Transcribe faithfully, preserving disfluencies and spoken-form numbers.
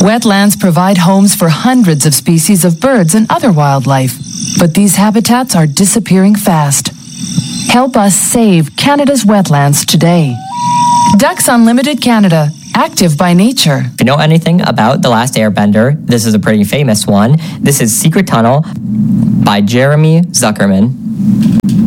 Wetlands provide homes for hundreds of species of birds and other wildlife, but these habitats are disappearing fast. Help us save Canada's wetlands today. Ducks Unlimited Canada, active by nature. If you know anything about The Last Airbender, this is a pretty famous one. This is Secret Tunnel by Jeremy Zuckerman.